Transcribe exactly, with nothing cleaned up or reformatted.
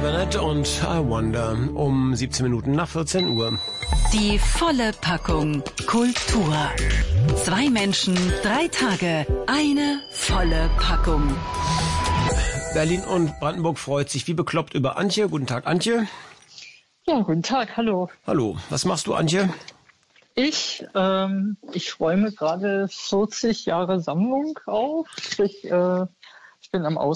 Burnett und I Wonder um siebzehn Minuten nach vierzehn Uhr. Die volle Packung Kultur. Zwei Menschen, drei Tage, eine volle Packung. Berlin und Brandenburg freut sich wie bekloppt über Antje. Guten Tag, Antje. Ja, guten Tag, hallo. Hallo, was machst du, Antje? Ich, ähm, ich räume gerade vierzig Jahre Sammlung auf. Sprich, äh, ich bin am Aus